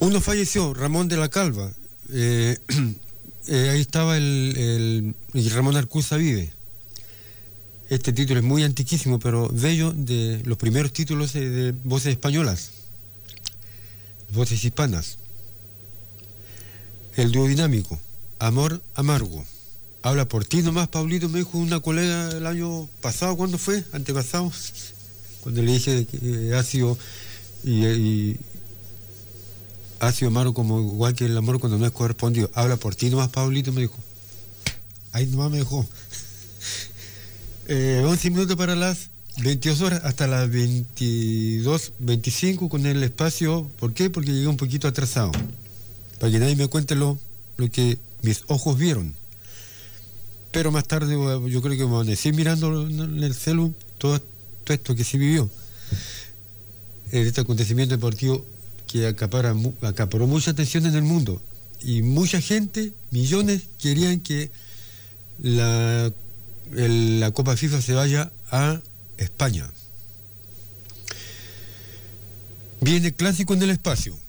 Uno falleció, Ramón de la Calva. Ahí estaba y Ramón Arcusa vive. Este título es muy antiquísimo, pero bello, de los primeros títulos de voces españolas, voces hispanas. El dúo dinámico, Amor Amargo. Habla por ti nomás, Pablito, me dijo una colega el año pasado. ¿Cuándo fue? Antepasado. Cuando le dije que ácido y ácido amargo como igual que el amor cuando no es correspondido. Habla por ti nomás, Pablito, me dijo. Ahí nomás me dejó. 11 minutos para las 22 horas hasta las 22:25 con el espacio. ¿Por qué? Porque llegué un poquito atrasado. Para que nadie me cuente lo que mis ojos vieron. Pero más tarde yo creo que me van a decir mirando en el celu todo esto que se vivió. Este acontecimiento deportivo que acaparó mucha atención en el mundo. Y mucha gente, millones, querían que la Copa FIFA se vaya a España. Viene clásico en el espacio.